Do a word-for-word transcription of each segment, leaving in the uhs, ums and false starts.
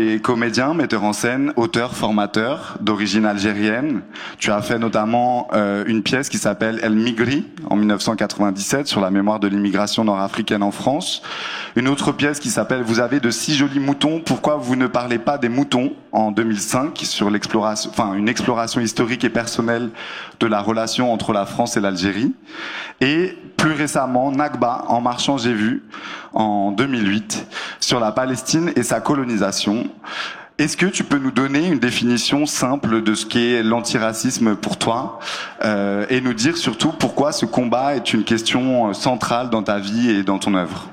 Et comédien, metteur en scène, auteur, formateur d'origine algérienne. Tu as fait notamment euh, une pièce qui s'appelle El Migri en mille neuf cent quatre-vingt-dix-sept sur la mémoire de l'immigration nord-africaine en France. Une autre pièce qui s'appelle Vous avez de si jolis moutons, pourquoi vous ne parlez pas des moutons en deux mille cinq sur l'exploration, enfin une exploration historique et personnelle de la relation entre la France et l'Algérie. Et plus récemment, Nakba, En marchant j'ai vu, en deux mille huit, sur la Palestine et sa colonisation. Est-ce que tu peux nous donner une définition simple de ce qu'est l'antiracisme pour toi euh, et nous dire surtout pourquoi ce combat est une question centrale dans ta vie et dans ton œuvre?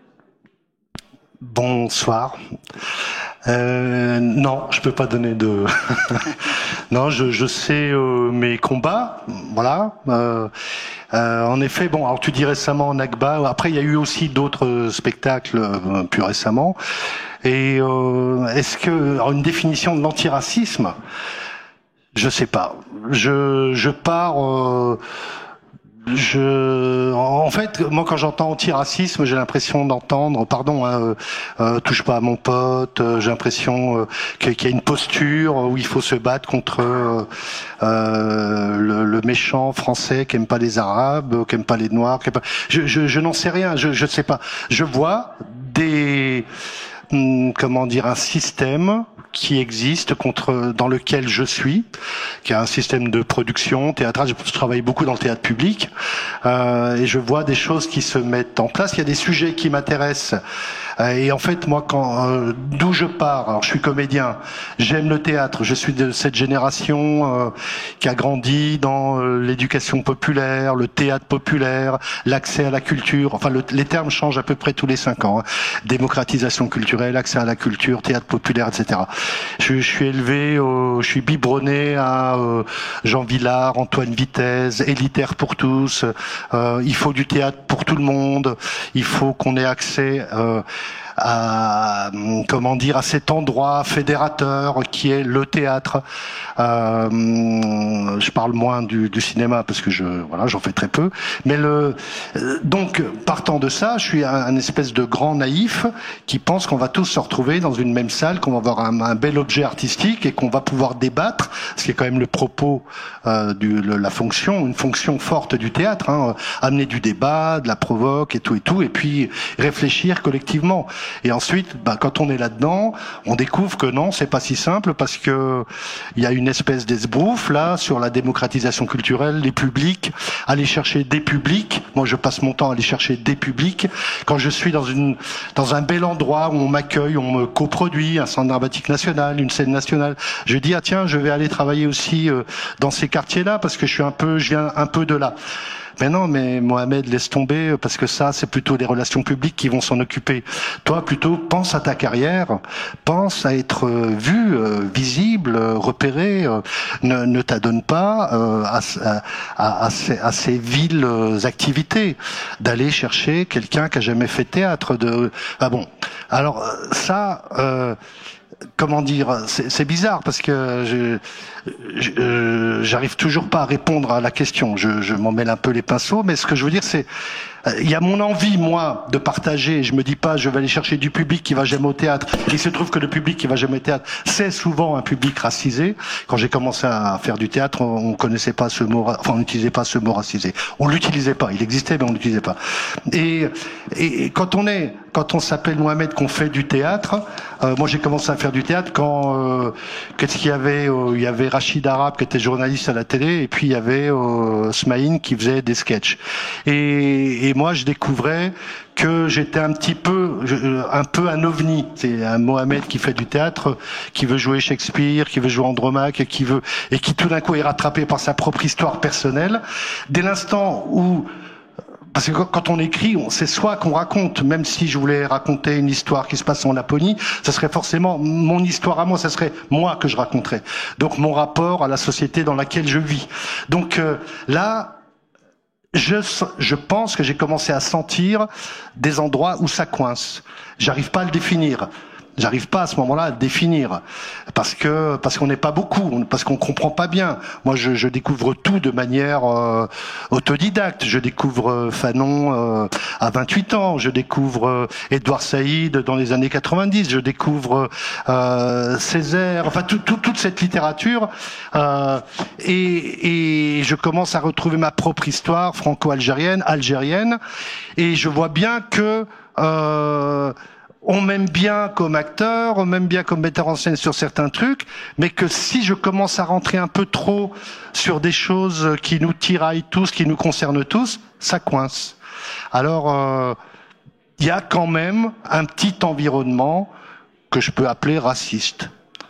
Bonsoir. Euh, non, je peux pas donner de. non, je, je sais euh, mes combats, voilà. Euh, euh, en effet, bon, alors tu dis récemment Nakba. Après, il y a eu aussi d'autres spectacles euh, plus récemment. Et euh, est-ce que alors une définition de l'antiracisme, je sais pas. Je je pars. Euh, Je, en fait, moi, quand j'entends antiracisme, j'ai l'impression d'entendre, pardon, hein, euh, euh, touche pas à mon pote. Euh, j'ai l'impression euh, qu'il y a une posture où il faut se battre contre euh, euh, le, le méchant français qui aime pas les Arabes, qui aime pas les Noirs. Qui aime pas... Je, je, je n'en sais rien. Je, je sais pas. Je vois des, hum, comment dire, un système qui existe contre dans lequel je suis, qui a un système de production théâtrale. Je, je travaille beaucoup dans le théâtre public euh, et je vois des choses qui se mettent en place. Il y a des sujets qui m'intéressent euh, et en fait moi quand euh, d'où je pars, alors je suis comédien, j'aime le théâtre, je suis de cette génération euh, qui a grandi dans euh, l'éducation populaire, le théâtre populaire, l'accès à la culture. Enfin le, les termes changent à peu près tous les cinq ans. Hein. Démocratisation culturelle, accès à la culture, théâtre populaire, et cetera. Je, je suis élevé, euh, je suis biberonné à euh, Jean Vilar, Antoine Vitesse, élitaire pour tous. Euh, il faut du théâtre pour tout le monde. Il faut qu'on ait accès euh, à comment dire à cet endroit fédérateur qui est le théâtre. Euh, je parle moins du, du cinéma parce que je voilà j'en fais très peu. Mais le donc partant de ça, je suis un, un espèce de grand naïf qui pense qu'on va tous se retrouver dans une même salle, qu'on va avoir un, un bel objet artistique et qu'on va pouvoir débattre, ce qui est quand même le propos euh, de la fonction, une fonction forte du théâtre, hein, amener du débat, de la provoque et tout et tout, et puis réfléchir collectivement. Et ensuite, bah, quand on est là-dedans, on découvre que non, c'est pas si simple parce que il y a une espèce d'esbrouf là sur la démocratisation culturelle, les publics, aller chercher des publics. Moi, je passe mon temps à aller chercher des publics. Quand je suis dans une dans un bel endroit où on m'accueille, on me coproduit, un centre dramatique national, une scène nationale, je dis ah tiens, je vais aller travailler aussi euh, dans ces quartiers-là parce que je suis un peu, je viens un peu de là. Mais non, mais Mohamed, laisse tomber, parce que ça, c'est plutôt les relations publiques qui vont s'en occuper. Toi, plutôt, pense à ta carrière, pense à être vu, euh, visible, euh, repéré. Euh, ne ne t'adonne pas euh, à, à, à, ces, à ces viles activités, d'aller chercher quelqu'un qui a jamais fait théâtre. De... Ah bon, alors ça... Euh, Comment dire, c'est, c'est bizarre parce que je, je, euh, j'arrive toujours pas à répondre à la question. Je, je m'en mêle un peu les pinceaux, mais ce que je veux dire, c'est il y a mon envie, moi, de partager. Je me dis pas, je vais aller chercher du public qui va jamais au théâtre. Il se trouve que le public qui va jamais au théâtre, c'est souvent un public racisé. Quand j'ai commencé à faire du théâtre, on connaissait pas ce mot, enfin, on n'utilisait pas ce mot racisé. On l'utilisait pas. Il existait, mais on l'utilisait pas. Et, et, et quand on est, quand on s'appelle Mohamed, qu'on fait du théâtre, euh, moi j'ai commencé à faire du théâtre quand, euh, qu'est-ce qu'il y avait, euh, il y avait Rachid Arabe qui était journaliste à la télé, et puis il y avait euh, Smaïn qui faisait des sketchs. Et, et moi je découvrais que j'étais un petit peu, un peu un ovni. C'est un Mohamed qui fait du théâtre, qui veut jouer Shakespeare, qui veut jouer Andromaque, qui veut, et qui tout d'un coup est rattrapé par sa propre histoire personnelle. Dès l'instant où Parce que quand on écrit, c'est soit qu'on raconte, même si je voulais raconter une histoire qui se passe en Laponie, ça serait forcément mon histoire à moi, ça serait moi que je raconterais. Donc mon rapport à la société dans laquelle je vis. Donc euh, là, je, je pense que j'ai commencé à sentir des endroits où ça coince. J'arrive pas à le définir. J'arrive pas à ce moment-là à le définir parce que parce qu'on n'est pas beaucoup, parce qu'on comprend pas bien. Moi, je, je découvre tout de manière euh, autodidacte. Je découvre euh, Fanon euh, à vingt-huit ans. Je découvre euh, Édouard Saïd dans les années quatre-vingt-dix. Je découvre euh, Césaire. Enfin, tout, tout, toute cette littérature euh, et, et je commence à retrouver ma propre histoire franco-algérienne, algérienne, et je vois bien que euh, on m'aime bien comme acteur, on m'aime bien comme metteur en scène sur certains trucs, mais que si je commence à rentrer un peu trop sur des choses qui nous tiraillent tous, qui nous concernent tous, ça coince. Alors, euh, il y a quand même un petit environnement que je peux appeler raciste.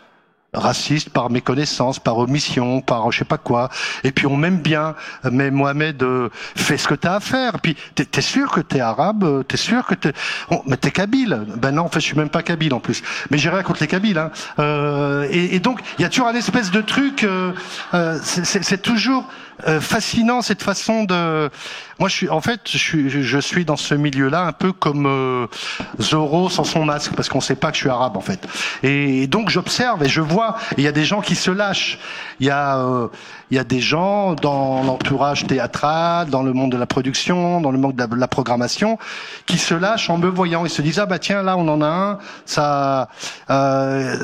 Raciste par méconnaissance, par omission, par je sais pas quoi. Et puis on m'aime bien, mais Mohamed, euh, fais ce que t'as à faire. Puis t'es, t'es sûr que t'es arabe, t'es sûr que t'es, oh, mais t'es kabyle. Ben non, en fait, je suis même pas kabyle en plus. Mais j'ai rien contre les kabyles. Hein. Euh, et, et donc il y a toujours un espèce de truc. Euh, euh, c'est, c'est, c'est toujours euh, fascinant cette façon de. Moi, je suis, en fait, je suis, je suis dans ce milieu-là un peu comme euh, Zorro sans son masque, parce qu'on sait pas que je suis arabe en fait. Et donc j'observe et je vois. Il y a des gens qui se lâchent. Il y a, euh, il y a des gens dans l'entourage théâtral, dans le monde de la production, dans le monde de la, de la programmation, qui se lâchent en me voyant. Ils se disent ah bah tiens là on en a un. Ça, euh,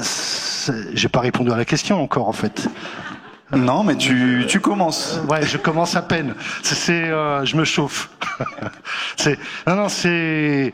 j'ai pas répondu à la question encore en fait. Non, mais tu, tu commences. Ouais, je commence à peine. C'est, c'est euh, je me chauffe. c'est, non, non, c'est.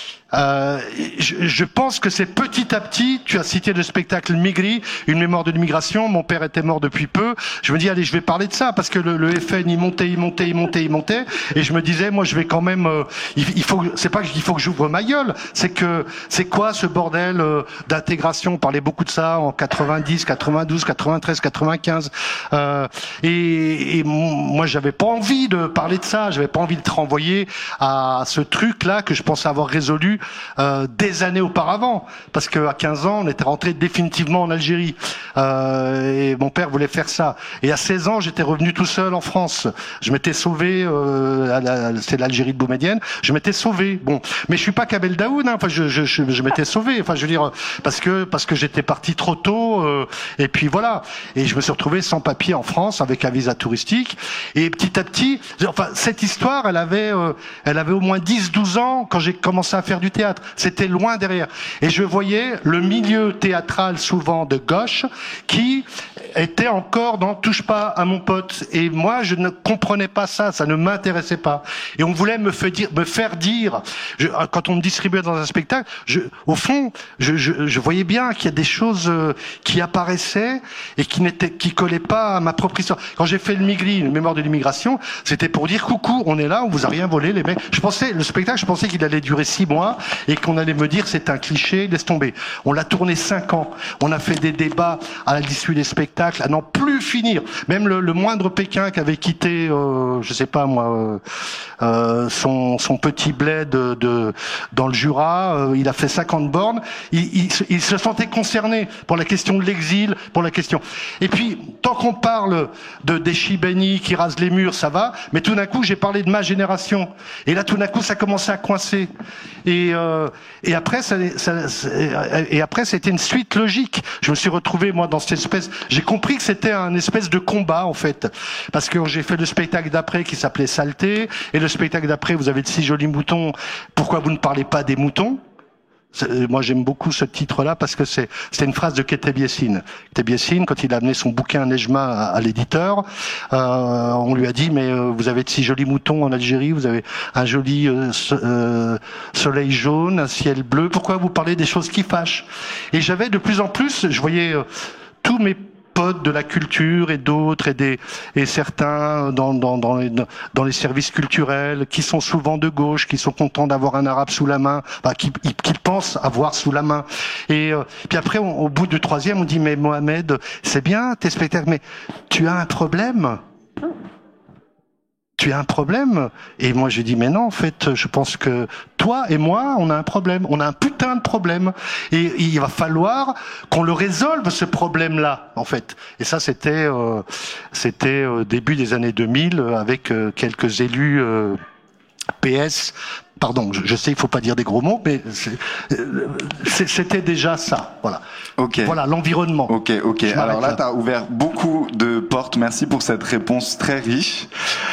Euh, je, je pense que c'est petit à petit. Tu as cité le spectacle Migri, une mémoire de l'immigration. Mon père était mort depuis peu. Je me dis allez, je vais parler de ça parce que le, le F N il montait, il montait, il montait, il montait. Et je me disais moi je vais quand même. Euh, il, il faut. C'est pas qu'il faut que j'ouvre ma gueule. C'est que c'est quoi ce bordel euh, d'intégration. On parlait beaucoup de ça en quatre-vingt-dix, quatre-vingt-douze, quatre-vingt-treize, quatre-vingt-quinze. Euh, et, et moi j'avais pas envie de parler de ça. J'avais pas envie de te renvoyer à ce truc là que je pensais avoir résolu Euh, des années auparavant, parce qu'à quinze ans, on était rentré définitivement en Algérie. Euh, et mon père voulait faire ça. Et à seize ans, j'étais revenu tout seul en France. Je m'étais sauvé, euh, à la, c'est l'Algérie de Boumedienne, je m'étais sauvé. Bon, mais je suis pas Kabel Daoud, hein. Enfin, je, je, je, je m'étais sauvé. Enfin, je veux dire, parce que parce que j'étais parti trop tôt. Euh, et puis voilà. Et je me suis retrouvé sans papier en France, avec un visa touristique. Et petit à petit, enfin, cette histoire, elle avait, euh, elle avait au moins dix douze ans quand j'ai commencé à faire du théâtre. C'était loin derrière. Et je voyais le milieu théâtral souvent de gauche qui était encore dans touche pas à mon pote. Et moi, je ne comprenais pas ça, ça ne m'intéressait pas. Et on voulait me faire dire, me faire dire je, quand on me distribuait dans un spectacle, je, au fond, je, je, je voyais bien qu'il y a des choses euh, qui apparaissaient et qui n'étaient, qui collaient pas à ma propre histoire. Quand j'ai fait le Migri, une mémoire de l'immigration, c'était pour dire coucou, on est là, on vous a rien volé, les mecs. Je pensais, le spectacle, je pensais qu'il allait durer six mois et qu'on allait me dire c'est un cliché, laisse tomber. On l'a tourné cinq ans. On a fait des débats à l'issue des spectacles à n'en plus finir. Même le, le moindre Pékin qui avait quitté, euh, je sais pas moi, euh, euh, son, son petit bled de, de, dans le Jura, euh, il a fait cinquante bornes. Il, il, il se sentait concerné pour la question de l'exil, pour la question. Et puis, tant qu'on parle de des Chibani qui rasent les murs, ça va. Mais tout d'un coup, j'ai parlé de ma génération. Et là, tout d'un coup, ça commençait à coincer. Et, euh, et après, ça, ça, ça, et après, c'était une suite logique. Je me suis retrouvé moi dans cette espèce. J'ai compris que c'était un espèce de combat en fait, parce que j'ai fait le spectacle d'après qui s'appelait Saleté, et le spectacle d'après, vous avez de si jolis moutons. Pourquoi vous ne parlez pas des moutons? Moi, j'aime beaucoup ce titre-là parce que c'est c'est une phrase de Keteb Yessine. Keteb Yessine, quand il a amené son bouquin Nejma à, à l'éditeur, euh, on lui a dit mais euh, vous avez de si jolis moutons en Algérie, vous avez un joli euh, so, euh, soleil jaune, un ciel bleu. Pourquoi vous parlez des choses qui fâchent? Et j'avais de plus en plus, je voyais euh, tous mes potes de la culture et d'autres et des et certains dans dans dans les, dans les services culturels qui sont souvent de gauche, qui sont contents d'avoir un arabe sous la main, bah, qui qu'ils pensent avoir sous la main. Et euh, puis après on, au bout du troisième on dit mais Mohamed, c'est bien tes spectacles, mais tu as un problème. Tu as un problème? Et moi je dis mais non, en fait je pense que toi et moi on a un problème, on a un putain de problème et il va falloir qu'on le résolve ce problème là en fait. Et ça c'était euh, c'était euh, début des années deux mille avec euh, quelques élus euh, P S, pardon, je, je sais il faut pas dire des gros mots, mais c'était déjà ça, voilà. Ok. Voilà, l'environnement. Ok, ok. Alors là, là. tu as ouvert beaucoup de portes. Merci pour cette réponse très riche.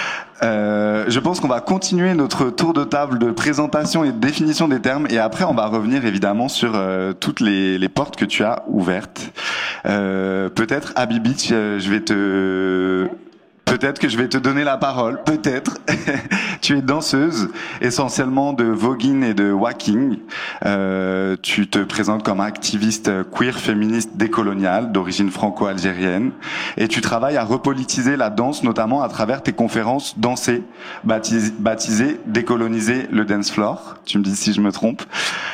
Euh, je pense qu'on va continuer notre tour de table de présentation et de définition des termes, et après on va revenir évidemment sur euh, toutes les, les portes que tu as ouvertes. Euh, peut-être Habibi, je vais te... Peut-être que je vais te donner la parole, peut-être. Tu es danseuse, essentiellement de voguing et de walking. Euh, tu te présentes comme activiste queer féministe décoloniale d'origine franco-algérienne. Et tu travailles à repolitiser la danse, notamment à travers tes conférences dansées, baptisées, baptisées Décoloniser le dance floor. Tu me dis si je me trompe.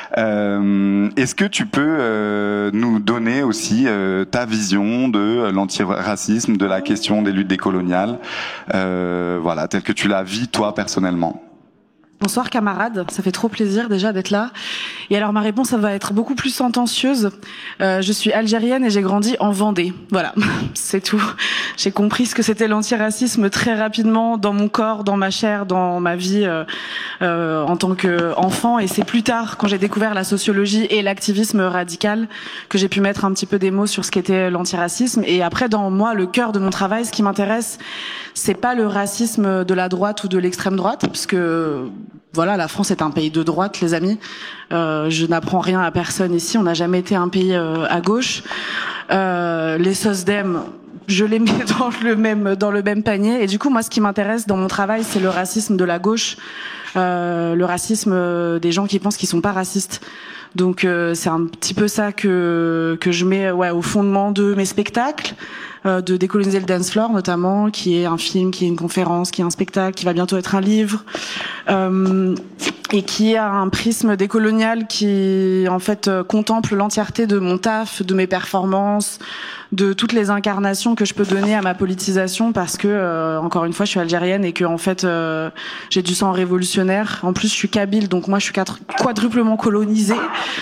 Euh, est-ce que tu peux euh, nous donner aussi euh, ta vision de l'antiracisme, de la question des luttes décoloniales, euh, voilà, telle que tu la vis toi personnellement? Bonsoir camarades, ça fait trop plaisir déjà d'être là. Et alors ma réponse, ça va être beaucoup plus sentencieuse. Euh, je suis algérienne et j'ai grandi en Vendée. Voilà, c'est tout. J'ai compris ce que c'était l'antiracisme très rapidement dans mon corps, dans ma chair, dans ma vie euh, euh, en tant qu'enfant. Et c'est plus tard, quand j'ai découvert la sociologie et l'activisme radical, que j'ai pu mettre un petit peu des mots sur ce qu'était l'antiracisme. Et après, dans moi, le cœur de mon travail, ce qui m'intéresse, c'est pas le racisme de la droite ou de l'extrême droite, parce que voilà, la France est un pays de droite, les amis. Euh, je n'apprends rien à personne ici. On n'a jamais été un pays euh, à gauche. Euh, les SOSDEM, je les mets dans le même dans le même panier. Et du coup, moi, ce qui m'intéresse dans mon travail, c'est le racisme de la gauche, euh, le racisme des gens qui pensent qu'ils sont pas racistes. Donc, euh, c'est un petit peu ça que que je mets ouais au fondement de mes spectacles. Euh, de Décoloniser le dance floor notamment, qui est un film, qui est une conférence, qui est un spectacle, qui va bientôt être un livre, euh, et qui a un prisme décolonial qui en fait euh, contemple l'entièreté de mon taf, de mes performances, de toutes les incarnations que je peux donner à ma politisation, parce que euh, encore une fois je suis algérienne et que en fait euh, j'ai du sang révolutionnaire. En plus je suis kabyle, donc moi je suis quadruplement colonisée.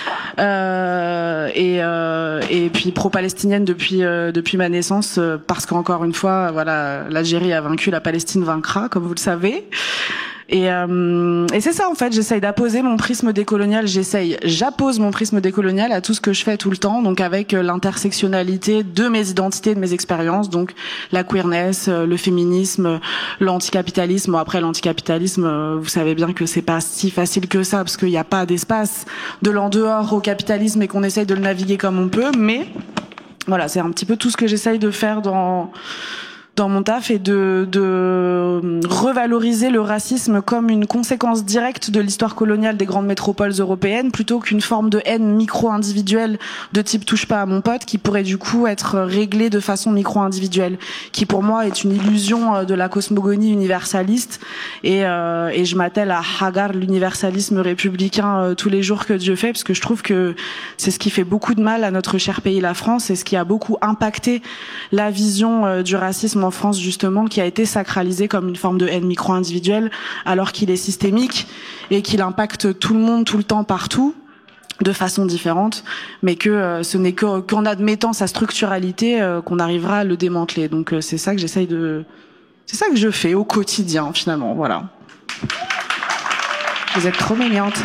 Euh, et, euh, et puis pro-palestinienne depuis euh, depuis ma naissance, euh, parce qu'encore une fois, voilà, l'Algérie a vaincu, la Palestine vaincra, comme vous le savez. Et, euh, et c'est ça en fait, j'essaye d'apposer mon prisme décolonial, j'essaye, j'appose mon prisme décolonial à tout ce que je fais tout le temps, donc avec l'intersectionnalité de mes identités, de mes expériences, donc la queerness, le féminisme, l'anticapitalisme. Bon, après l'anticapitalisme, vous savez bien que c'est pas si facile que ça, parce qu'il n'y a pas d'espace de l'en dehors au capitalisme et qu'on essaye de le naviguer comme on peut, mais voilà, c'est un petit peu tout ce que j'essaye de faire dans dans mon taf, et de, de revaloriser le racisme comme une conséquence directe de l'histoire coloniale des grandes métropoles européennes, plutôt qu'une forme de haine micro-individuelle de type touche pas à mon pote, qui pourrait du coup être réglée de façon micro-individuelle, qui pour moi est une illusion de la cosmogonie universaliste, et, euh, et je m'attelle à Hagar, l'universalisme républicain, euh, tous les jours que Dieu fait, parce que je trouve que c'est ce qui fait beaucoup de mal à notre cher pays, la France, et ce qui a beaucoup impacté la vision euh, du racisme en France, justement, qui a été sacralisé comme une forme de haine micro-individuelle, alors qu'il est systémique et qu'il impacte tout le monde, tout le temps, partout, de façon différente, mais que euh, ce n'est que, qu'en admettant sa structuralité euh, qu'on arrivera à le démanteler. Donc euh, c'est ça que j'essaye de... C'est ça que je fais au quotidien, finalement, voilà. Vous êtes trop mignonte.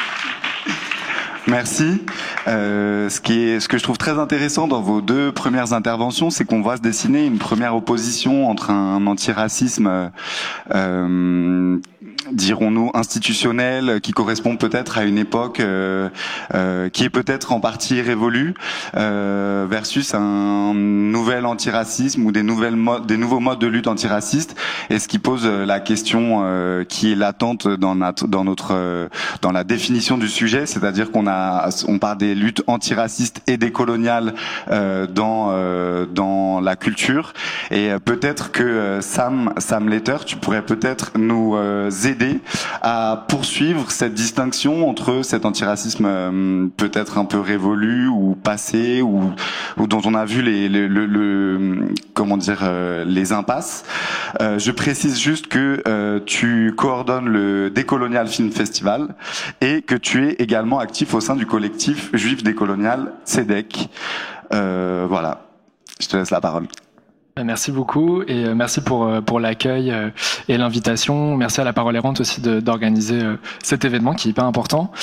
Merci. Euh, ce qui est, ce que je trouve très intéressant dans vos deux premières interventions, c'est qu'on voit se dessiner une première opposition entre un antiracisme, euh, dirons-nous, institutionnel, qui correspond peut-être à une époque euh, euh, qui est peut-être en partie révolue, euh, versus un nouvel antiracisme ou des nouvelles modes, des nouveaux modes de lutte antiracistes, et ce qui pose la question euh, qui est latente dans notre, dans notre, euh, dans la définition du sujet, c'est-à-dire qu'on a, on parle des luttes antiracistes et décoloniales euh, dans euh, dans la culture, et peut-être que euh, Sam Sam Letter, tu pourrais peut-être nous euh, aider à poursuivre cette distinction entre cet antiracisme euh, peut-être un peu révolu ou passé, ou, ou dont on a vu les, le, le, le comment dire euh, les impasses. Euh, je précise juste que euh, tu coordonnes le Décolonial Film Festival et que tu es également actif au sein du collectif juif décolonial C E D E C. Euh, voilà, je te laisse la parole. Merci beaucoup et merci pour pour l'accueil et l'invitation. Merci à La Parole Errante aussi de, d'organiser cet événement qui est hyper important.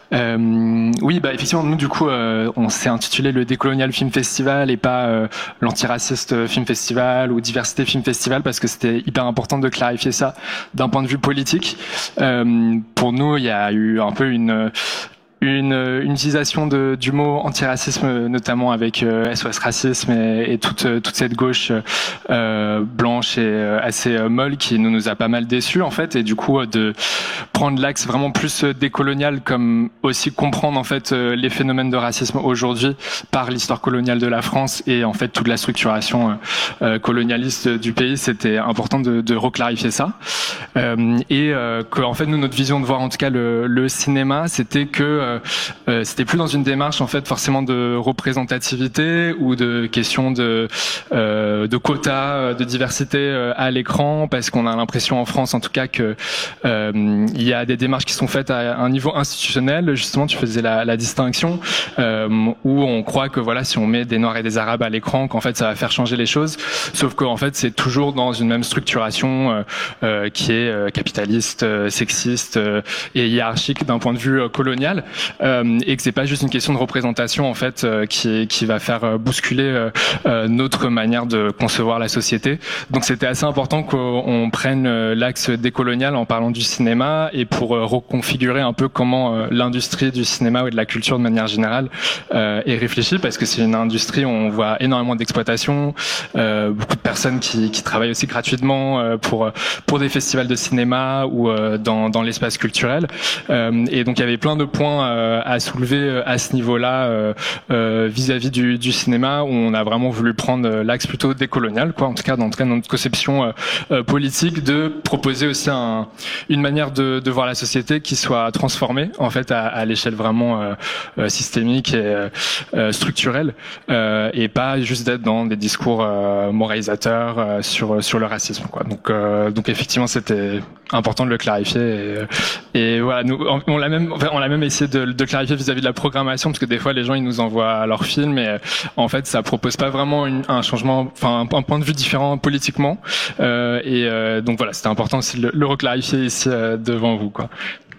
Euh, oui, bah effectivement, nous du coup, euh, on s'est intitulé le Décolonial Film Festival et pas euh, l'Antiraciste Film Festival ou Diversité Film Festival parce que c'était hyper important de clarifier ça d'un point de vue politique. Euh, pour nous, il y a eu un peu une Une, une utilisation de, du mot antiracisme, notamment avec euh, S O S Racisme et, et toute, toute cette gauche euh, blanche et euh, assez euh, molle qui nous, nous a pas mal déçus en fait, et du coup euh, de prendre l'axe vraiment plus décolonial comme aussi comprendre en fait euh, les phénomènes de racisme aujourd'hui par l'histoire coloniale de la France et en fait toute la structuration euh, colonialiste du pays. C'était important de, de reclarifier ça euh, et euh, que en fait nous notre vision de voir en tout cas le, le cinéma, c'était que euh, Euh, c'était plus dans une démarche en fait forcément de représentativité ou de question de euh, de quotas de diversité euh, à l'écran, parce qu'on a l'impression en France en tout cas que euh, il y a des démarches qui sont faites à un niveau institutionnel. Justement, tu faisais la, la distinction euh, où on croit que voilà, si on met des Noirs et des Arabes à l'écran, qu'en fait ça va faire changer les choses. Sauf qu'en fait c'est toujours dans une même structuration euh, euh, qui est euh, capitaliste, euh, sexiste euh, et hiérarchique d'un point de vue euh, colonial. Euh, et que c'est pas juste une question de représentation en fait euh, qui qui va faire euh, bousculer euh, euh, notre manière de concevoir la société. Donc c'était assez important qu'on prenne euh, l'axe décolonial en parlant du cinéma et pour euh, reconfigurer un peu comment euh, l'industrie du cinéma et de la culture de manière générale euh, est réfléchie, parce que c'est une industrie où on voit énormément d'exploitation, euh, beaucoup de personnes qui qui travaillent aussi gratuitement euh, pour pour des festivals de cinéma ou euh, dans dans l'espace culturel. Euh, et donc il y avait plein de points euh, à soulever à ce niveau-là euh, euh, vis-à-vis du, du cinéma, où on a vraiment voulu prendre l'axe plutôt décolonial, quoi, en tout cas dans, dans notre conception euh, euh, politique, de proposer aussi un, une manière de, de voir la société qui soit transformée en fait à, à l'échelle vraiment euh, euh, systémique et euh, structurelle, euh, et pas juste d'être dans des discours euh, moralisateurs euh, sur sur le racisme, quoi. Donc euh, donc effectivement c'était important de le clarifier et, et voilà, nous on, on l'a même enfin, on l'a même essayé de, de clarifier vis-à-vis de la programmation, parce que des fois les gens ils nous envoient leurs films et en fait ça propose pas vraiment une, un changement, enfin un, un point de vue différent politiquement, euh, et euh, donc voilà, c'était important aussi de le, le reclarifier ici euh, devant vous, quoi.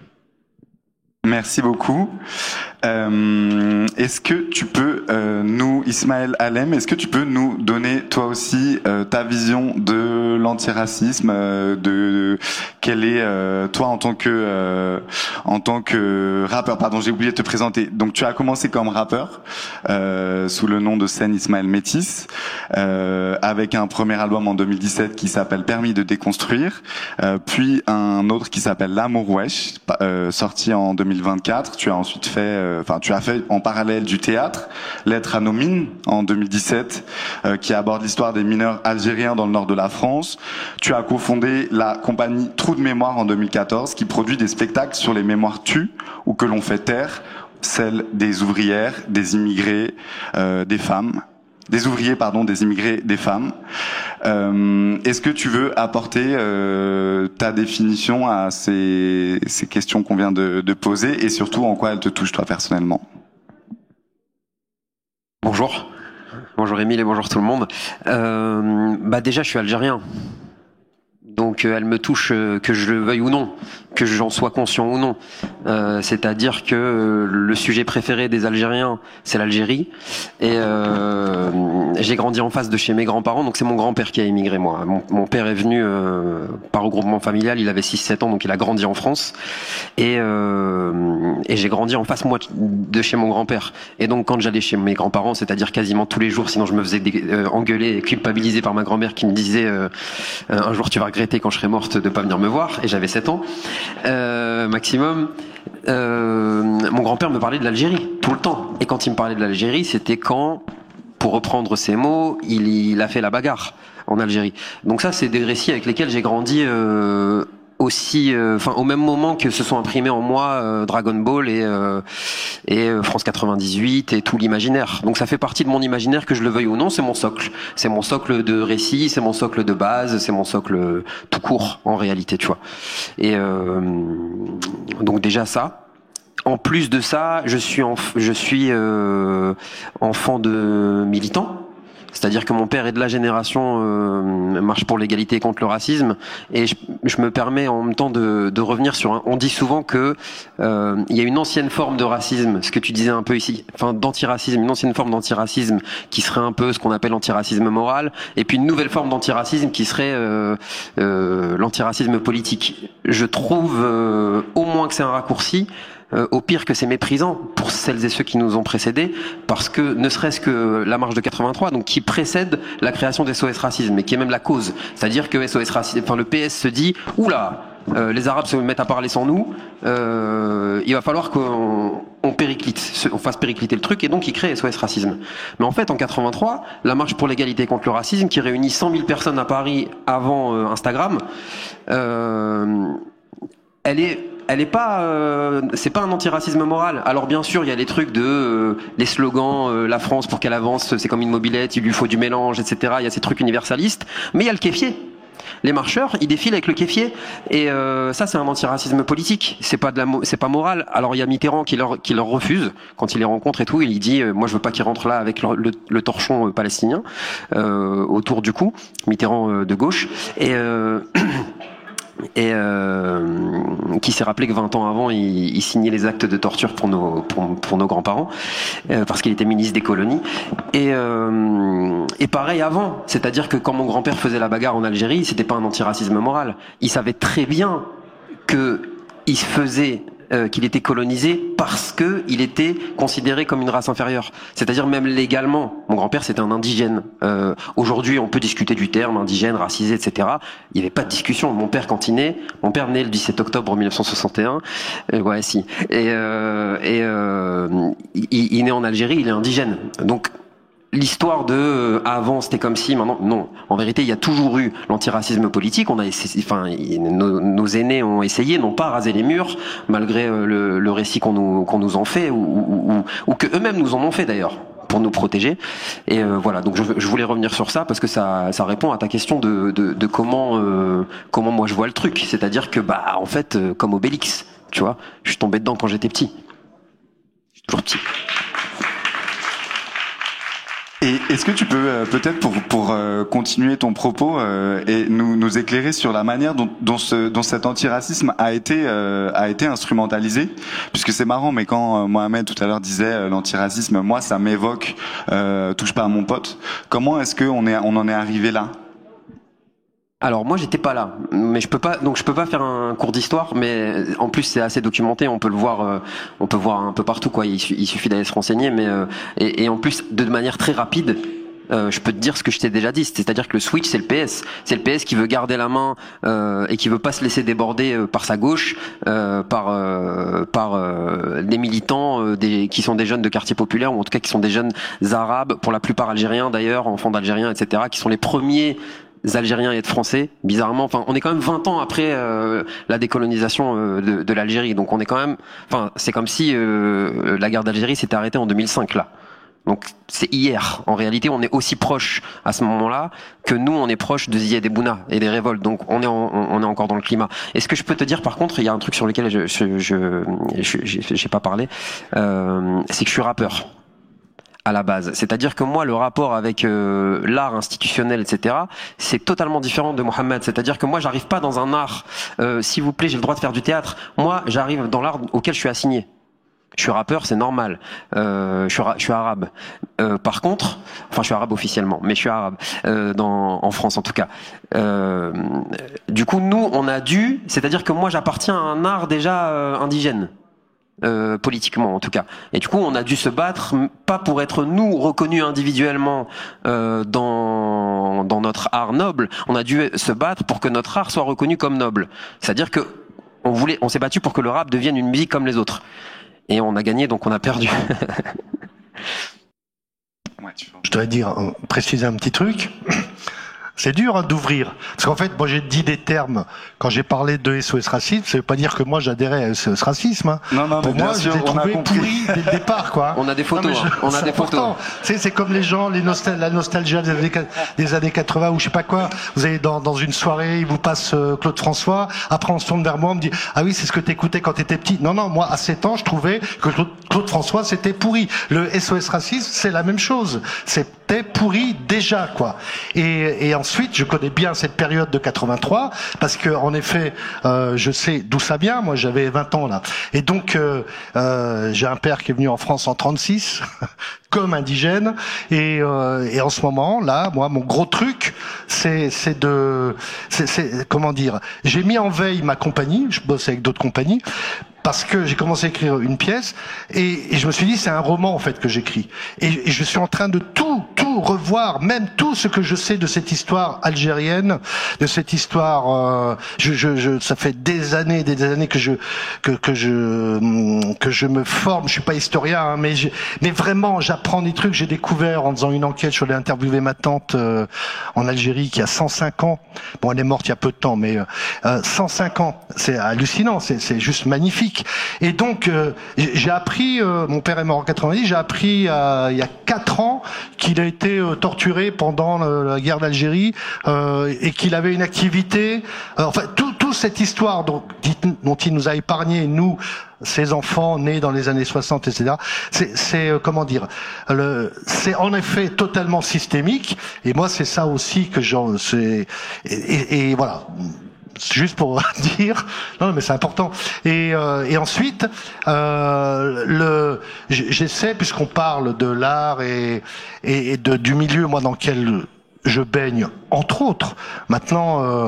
Merci beaucoup. Euh, est-ce que tu peux euh, nous, Ismaël Alem, est-ce que tu peux nous donner toi aussi euh, ta vision de l'antiracisme, euh, de quel est euh, toi en tant que euh, en tant que rappeur, pardon, j'ai oublié de te présenter. Donc tu as commencé comme rappeur euh, sous le nom de scène Ismaël Métis, euh, avec un premier album en deux mille dix-sept qui s'appelle Permis de déconstruire, euh, puis un autre qui s'appelle L'amour wesh, euh, sorti en deux mille vingt-quatre. Tu as ensuite fait euh, Enfin, tu as fait en parallèle du théâtre, Lettre à nos mines en deux mille dix-sept, euh, qui aborde l'histoire des mineurs algériens dans le nord de la France. Tu as cofondé la compagnie Trou de mémoire en deux mille quatorze, qui produit des spectacles sur les mémoires tues ou que l'on fait taire, celles des ouvrières, des immigrés, euh, des femmes. Des ouvriers, pardon, des immigrés, des femmes. Euh, est-ce que tu veux apporter euh, ta définition à ces, ces questions qu'on vient de, de poser, et surtout en quoi elles te touchent toi personnellement? Bonjour. Bonjour Émile et bonjour tout le monde. Euh, bah déjà, je suis algérien. Donc euh, elle me touche euh, que je le veuille ou non, que j'en sois conscient ou non. Euh, c'est-à-dire que euh, le sujet préféré des Algériens, c'est l'Algérie. Et euh, j'ai grandi en face de chez mes grands-parents, donc c'est mon grand-père qui a émigré, moi. Mon, mon père est venu euh, par regroupement familial, il avait six sept ans, donc il a grandi en France. Et, euh, et j'ai grandi en face, moi, de chez mon grand-père. Et donc quand j'allais chez mes grands-parents, c'est-à-dire quasiment tous les jours, sinon je me faisais dé- euh, engueuler et culpabiliser par ma grand-mère qui me disait euh, « un jour tu vas regretter quand je serai morte de pas venir me voir », et j'avais sept ans euh, maximum. Euh, mon grand-père me parlait de l'Algérie tout le temps, et quand il me parlait de l'Algérie, c'était quand, pour reprendre ses mots, il, il a fait la bagarre en Algérie. Donc ça, c'est des récits avec lesquels j'ai grandi euh, aussi, enfin euh, au même moment que se sont imprimés en moi euh, Dragon Ball et, euh, et euh, France quatre-vingt-dix-huit et tout l'imaginaire. Donc ça fait partie de mon imaginaire, que je le veuille ou non, c'est mon socle. C'est mon socle de récit, c'est mon socle de base, c'est mon socle tout court en réalité, tu vois. Et euh, donc déjà ça. En plus de ça, je suis, enf- je suis euh, enfant de militant. C'est-à-dire que mon père est de la génération euh, marche pour l'égalité et contre le racisme, et je, je me permets en même temps de, de revenir sur un, on dit souvent que euh, il y a une ancienne forme de racisme, ce que tu disais un peu ici, enfin d'antiracisme, une ancienne forme d'antiracisme qui serait un peu ce qu'on appelle l'antiracisme moral, et puis une nouvelle forme d'antiracisme qui serait euh, euh, l'antiracisme politique. Je trouve euh, au moins que c'est un raccourci. Euh, au pire que c'est méprisant pour celles et ceux qui nous ont précédés, parce que ne serait-ce que la marche de quatre-vingt-trois, donc qui précède la création d'S O S Racisme, et qui est même la cause. C'est-à-dire que S O S Racisme, enfin le P S se dit, oula, euh, les Arabes se mettent à parler sans nous, euh, il va falloir qu'on on périclite, on fasse péricliter le truc, et donc il crée S O S Racisme. Mais en fait, en quatre-vingt-trois, la marche pour l'égalité contre le racisme, qui réunit cent mille personnes à Paris avant euh, Instagram, euh, elle est elle est pas euh, c'est pas un antiracisme moral. Alors bien sûr il y a les trucs de euh, les slogans euh, la France pour qu'elle avance c'est comme une mobilette, il lui faut du mélange, etc. Il y a ces trucs universalistes, mais il y a le kéfier. Les marcheurs ils défilent avec le kéfier, et euh, ça c'est un antiracisme politique, c'est pas de la c'est pas moral. Alors il y a Mitterrand qui leur qui leur refuse quand il les rencontre et tout, il dit euh, moi je veux pas qu'ils rentrent là avec le, le, le torchon euh, palestinien euh, autour du cou, Mitterrand euh, de gauche, et euh, et euh, qui s'est rappelé que vingt ans avant il, il signait les actes de torture pour nos pour, pour nos grands-parents euh, parce qu'il était ministre des colonies, et euh, et pareil avant, c'est-à-dire que quand mon grand-père faisait la bagarre en Algérie, c'était pas un antiracisme moral, il savait très bien que il se faisait euh, qu'il était colonisé parce que il était considéré comme une race inférieure. C'est-à-dire même légalement, mon grand-père c'était un indigène. Euh, aujourd'hui, on peut discuter du terme indigène, racisé, et cetera. Il n'y avait pas de discussion. Mon père, quand il naît, mon père naît le dix-sept octobre mille neuf cent soixante et un. Euh, ouais, si. Et, euh, et euh, il, il naît en Algérie, il est indigène. Donc l'histoire de euh, avant c'était comme si, maintenant non. En vérité, il y a toujours eu l'antiracisme politique. On a essayé, enfin, nos, nos aînés ont essayé, n'ont pas rasé les murs malgré euh, le, le récit qu'on nous qu'on nous en fait, ou, ou, ou, ou que eux-mêmes nous en ont fait d'ailleurs pour nous protéger. Et euh, voilà. Donc je, je voulais revenir sur ça parce que ça ça répond à ta question de de, de comment euh, comment moi je vois le truc. C'est-à-dire que bah en fait euh, comme Obélix, tu vois, je suis tombé dedans quand j'étais petit. Je suis toujours petit. Et est-ce que tu peux euh, peut-être pour pour euh, continuer ton propos euh, et nous nous éclairer sur la manière dont dont, ce, dont cet antiracisme a été euh, a été instrumentalisé, puisque c'est marrant, mais quand euh, Mohamed tout à l'heure disait euh, l'antiracisme, moi ça m'évoque euh, touche pas à mon pote. Comment est-ce que on est on en est arrivé là? Alors moi j'étais pas là, mais je peux pas, donc je peux pas faire un cours d'histoire, mais en plus c'est assez documenté, on peut le voir, euh, on peut voir un peu partout quoi. Il, il suffit d'aller se renseigner, mais euh, et, et en plus de manière très rapide. Euh, je peux te dire ce que je t'ai déjà dit, c'est-à-dire que le switch c'est le P S, c'est le P S qui veut garder la main euh, et qui veut pas se laisser déborder euh, par sa gauche, euh, par euh, par euh, des militants euh, des, qui sont des jeunes de quartiers populaires, ou en tout cas qui sont des jeunes arabes, pour la plupart algériens d'ailleurs, enfants d'Algériens, et cetera, qui sont les premiers Algériens et être français, bizarrement. Enfin, on est quand même vingt ans après euh, la décolonisation euh, de, de l'Algérie, donc on est quand même. Enfin, c'est comme si euh, la guerre d'Algérie s'était arrêtée en deux mille cinq là. Donc c'est hier. En réalité, on est aussi proche à ce moment-là que nous, on est proche de Ziad Bouna et des révoltes. Donc on est en, on est encore dans le climat. Et ce que je peux te dire, par contre, il y a un truc sur lequel je je je, je, je j'ai pas parlé, euh, c'est que je suis rappeur. À la base, c'est-à-dire que moi, le rapport avec euh, l'art institutionnel, et cetera, c'est totalement différent de Mohamed. C'est-à-dire que moi, j'arrive pas dans un art. Euh, S'il vous plaît, j'ai le droit de faire du théâtre. Moi, j'arrive dans l'art auquel je suis assigné. Je suis rappeur, c'est normal. Euh, je, suis, je suis arabe. Euh, par contre, enfin, je suis arabe officiellement, mais je suis arabe euh, dans, en France en tout cas. Euh, du coup, nous, on a dû. C'est-à-dire que moi, j'appartiens à un art déjà euh, indigène. Euh, politiquement en tout cas, et du coup on a dû se battre, pas pour être nous reconnus individuellement euh, dans dans notre art noble, on a dû se battre pour que notre art soit reconnu comme noble. C'est-à-dire que on voulait, on s'est battu pour que le rap devienne une musique comme les autres, et on a gagné, donc on a perdu. Je dois dire, préciser un petit truc. C'est dur hein, d'ouvrir. Parce qu'en fait, moi j'ai dit des termes, quand j'ai parlé de S O S Racisme, ça veut pas dire que moi j'adhérais à S O S Racisme. Hein. Non, non, Pour mais moi, bien je sûr, l'ai on a trouvé compris. pourri dès le départ. Quoi. On a des photos, non, je, hein. on a des important. photos. C'est, c'est comme les gens, les nostal- la nostalgie des années, des années quatre-vingts ou je sais pas quoi. Vous allez dans, dans une soirée, il vous passe euh, Claude François, après on se tourne vers moi, on me dit « Ah oui, c'est ce que t'écoutais quand t'étais petit ». Non, non, moi à sept ans, je trouvais que Claude, Claude François c'était pourri. Le S O S Racisme, c'est la même chose. C'était pourri déjà, quoi. Et, et ensuite, je connais bien cette période de quatre-vingt-trois, parce que en effet, euh, je sais d'où ça vient. Moi, j'avais vingt ans là, et donc euh, euh, j'ai un père qui est venu en France en trente-six, comme indigène, et, euh, et en ce moment là, moi, mon gros truc, c'est, c'est de, c'est, c'est comment dire, j'ai mis en veille ma compagnie. Je bosse avec d'autres compagnies. Parce que j'ai commencé à écrire une pièce et, et je me suis dit c'est un roman en fait que j'écris et, et je suis en train de tout tout revoir, même tout ce que je sais de cette histoire algérienne, de cette histoire. Euh, je, je, je, ça fait des années, des années que je que que je que je me forme. Je suis pas historien, hein, mais je, mais vraiment j'apprends des trucs. J'ai découvert en faisant une enquête. Je suis allé interviewer ma tante euh, en Algérie qui a cent cinq ans. Bon, elle est morte il y a peu de temps, mais euh, cent cinq ans, c'est hallucinant. C'est c'est juste magnifique. Et donc, euh, j'ai appris, euh, mon père est mort en quatre-vingt-dix, j'ai appris euh, il y a quatre ans qu'il a été euh, torturé pendant le, la guerre d'Algérie euh, et qu'il avait une activité. Euh, enfin, toute tout cette histoire dont, dont il nous a épargné, nous, ces enfants nés dans les années soixante, et cetera. C'est, c'est euh, comment dire, le, c'est en effet totalement systémique. Et moi, c'est ça aussi que j'en, c'est et, et, et voilà. Juste pour dire, non mais c'est important. Et, euh, et ensuite, euh, le, j'essaie, puisqu'on parle de l'art et, et, et de, du milieu, moi dans lequel je baigne, entre autres. Maintenant, euh,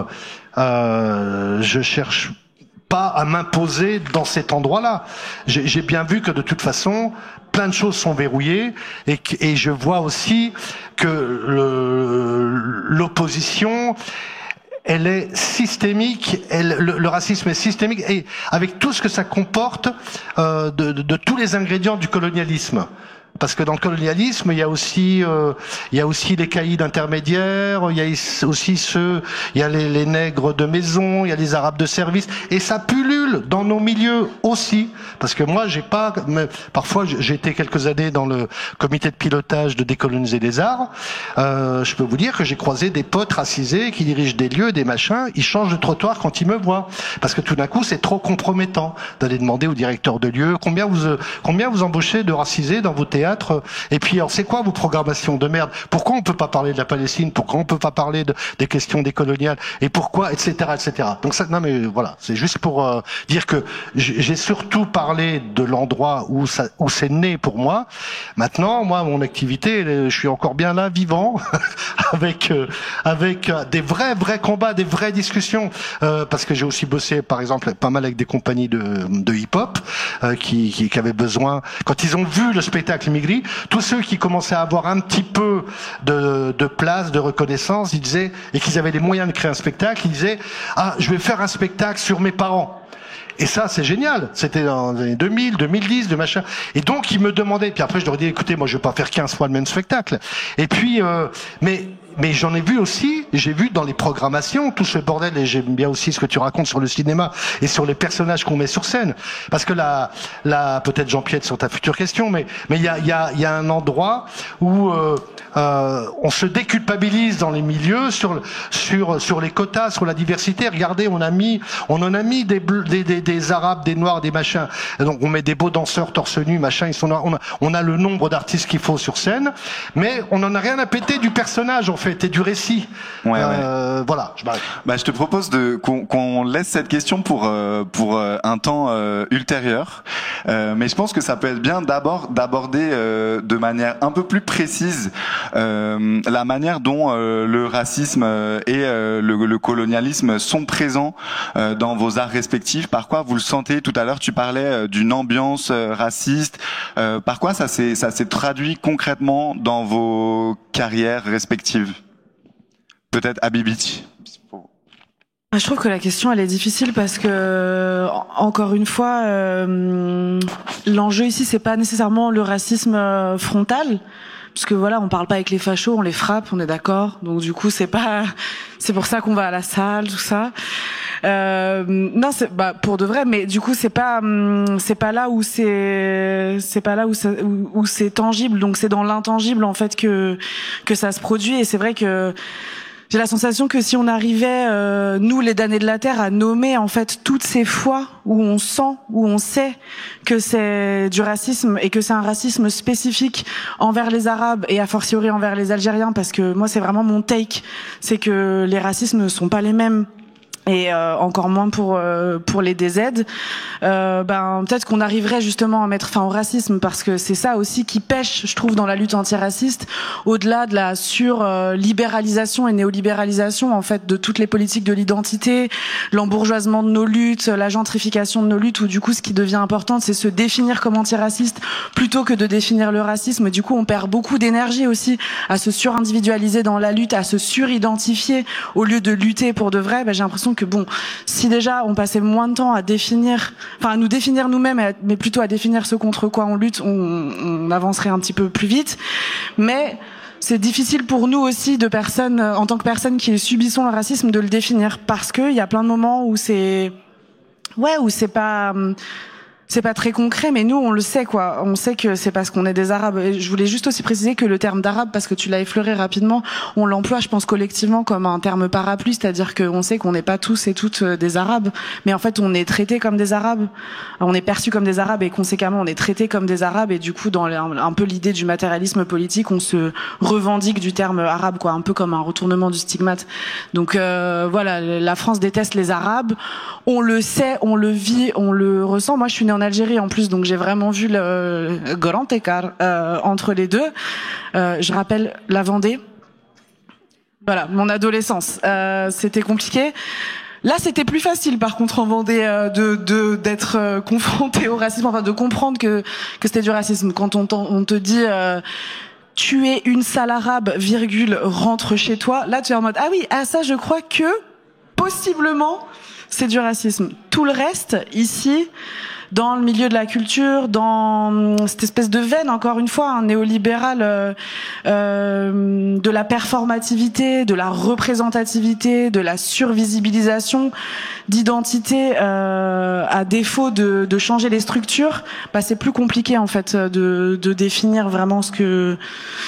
euh, je cherche pas à m'imposer dans cet endroit-là. J'ai, j'ai bien vu que de toute façon, plein de choses sont verrouillées et, et je vois aussi que le, l'opposition, elle est systémique, elle, le, le racisme est systémique, et avec tout ce que ça comporte euh, de, de, de tous les ingrédients du colonialisme. Parce que dans le colonialisme, il y a aussi, euh, il y a aussi les caïds intermédiaires, il y a aussi ceux, il y a les, les nègres de maison, il y a les arabes de service, et ça pullule dans nos milieux aussi. Parce que moi, j'ai pas, mais parfois, j'ai été quelques années dans le comité de pilotage de Décoloniser les arts. Euh, je peux vous dire que j'ai croisé des potes racisés qui dirigent des lieux, des machins, ils changent de trottoir quand ils me voient, parce que tout d'un coup, c'est trop compromettant d'aller demander au directeur de lieu combien vous, combien vous embauchez de racisés dans vos théâtres. Et puis, alors, c'est quoi vos programmations de merde? Pourquoi on peut pas parler de la Palestine? Pourquoi on peut pas parler de, des questions décoloniales? Et pourquoi, et cetera, et cetera. Donc ça, non mais voilà, c'est juste pour euh, dire que j'ai surtout parlé de l'endroit où ça, où c'est né pour moi. Maintenant, moi, mon activité, je suis encore bien là, vivant, avec euh, avec des vrais vrais combats, des vraies discussions, euh, parce que j'ai aussi bossé, par exemple, pas mal avec des compagnies de, de hip-hop euh, qui, qui, qui avaient besoin, quand ils ont vu le spectacle Migri, tous ceux qui commençaient à avoir un petit peu de, de place, de reconnaissance, ils disaient, et qu'ils avaient les moyens de créer un spectacle, ils disaient « Ah, je vais faire un spectacle sur mes parents ». Et ça, c'est génial. C'était dans les années deux mille, deux mille dix, de machin. Et donc, ils me demandaient, puis après, je leur ai dit, écoutez, moi, je vais pas faire quinze fois le même spectacle. Et puis, euh, mais, mais j'en ai vu aussi, j'ai vu dans les programmations, tout ce bordel, et j'aime bien aussi ce que tu racontes sur le cinéma et sur les personnages qu'on met sur scène. Parce que là, là, peut-être j'empiète sur ta future question, mais, mais il y a, il y a, il y a un endroit où, euh, euh, on se déculpabilise dans les milieux sur, sur, sur les quotas, sur la diversité. Regardez, on a mis, on en a mis des, des, des, des arabes, des noirs, des machins. Et donc, on met des beaux danseurs torse nu, machin, ils sont là, on a, on a le nombre d'artistes qu'il faut sur scène, mais on en a rien à péter du personnage, en fait, et du récit. Ouais, euh, ouais. Voilà, je m'arrête. Bah, je te propose de qu'on qu'on laisse cette question pour euh, pour euh, un temps euh, ultérieur, euh, mais je pense que ça peut être bien d'abord d'aborder euh, de manière un peu plus précise euh, la manière dont euh, le racisme euh, et euh, le, le colonialisme sont présents euh, dans vos arts respectifs. Par quoi vous le sentez? Tout à l'heure, tu parlais euh, d'une ambiance euh, raciste. Euh, par quoi ça s'est ça s'est traduit concrètement dans vos carrières respectives? Peut-être Habibi. Je trouve que la question elle est difficile parce que encore une fois euh, l'enjeu ici c'est pas nécessairement le racisme frontal parce que voilà, on parle pas avec les fachos, on les frappe, on est d'accord. Donc du coup, c'est pas, c'est pour ça qu'on va à la salle, tout ça. Euh, non, c'est bah pour de vrai, mais du coup, c'est pas, c'est pas là où c'est, c'est pas là où ça, où, où c'est tangible. Donc c'est dans l'intangible en fait que que ça se produit. Et c'est vrai que j'ai la sensation que si on arrivait, euh, nous les damnés de la terre, à nommer en fait toutes ces fois où on sent, où on sait que c'est du racisme et que c'est un racisme spécifique envers les Arabes et a fortiori envers les Algériens, parce que moi c'est vraiment mon take, c'est que les racismes ne sont pas les mêmes. Et euh, encore moins pour euh, pour les D Z, euh, ben peut-être qu'on arriverait justement à mettre fin au racisme, parce que c'est ça aussi qui pêche, je trouve, dans la lutte antiraciste, au-delà de la sur-libéralisation et néolibéralisation en fait de toutes les politiques de l'identité, l'embourgeoisement de nos luttes, la gentrification de nos luttes, où du coup ce qui devient important c'est se définir comme antiraciste plutôt que de définir le racisme. Du coup on perd beaucoup d'énergie aussi à se surindividualiser dans la lutte, à se suridentifier au lieu de lutter pour de vrai. Ben, j'ai l'impression que bon, si déjà on passait moins de temps à définir, enfin à nous définir nous-mêmes, mais plutôt à définir ce contre quoi on lutte, on, on avancerait un petit peu plus vite. Mais c'est difficile pour nous aussi, de personnes, en tant que personnes qui subissons le racisme, de le définir, parce que il y a plein de moments où c'est, ouais, où c'est pas. C'est pas très concret, mais nous on le sait quoi. On sait que c'est parce qu'on est des Arabes. Et je voulais juste aussi préciser que le terme d'arabe, parce que tu l'as effleuré rapidement, on l'emploie, je pense, collectivement comme un terme parapluie, c'est-à-dire qu'on sait qu'on n'est pas tous et toutes des Arabes, mais en fait on est traités comme des Arabes. On est perçus comme des Arabes et conséquemment on est traités comme des Arabes. Et du coup, dans un peu l'idée du matérialisme politique, on se revendique du terme arabe, quoi, un peu comme un retournement du stigmate. Donc euh, voilà, la France déteste les Arabes. On le sait, on le vit, on le ressent. Moi, je suis née en Algérie en plus, donc j'ai vraiment vu le grand écart euh, entre les deux. Euh, je rappelle la Vendée. Voilà, mon adolescence, euh, c'était compliqué. Là, c'était plus facile, par contre, en Vendée, euh, de de d'être euh, confronté au racisme, enfin de comprendre que que c'était du racisme. Quand on, on te dit euh, tu es une sale arabe, virgule, rentre chez toi. Là, tu es en mode ah oui, ah ça, je crois que possiblement c'est du racisme. Tout le reste ici, dans le milieu de la culture, dans cette espèce de veine, encore une fois, un néolibéral euh, euh, de la performativité, de la représentativité, de la survisibilisation d'identité, euh, à défaut de, de changer les structures, bah c'est plus compliqué en fait de, de définir vraiment ce que